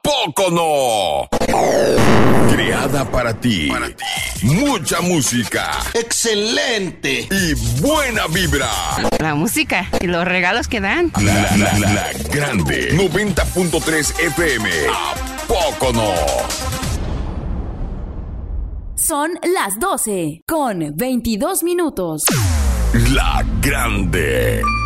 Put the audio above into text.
poco no? Creada para ti. Mucha música. ¡Excelente! Y buena vibra. La música y los regalos que dan. La grande 90.3 FM. ¿A poco no? Son las 12 con 22 minutos. La grande.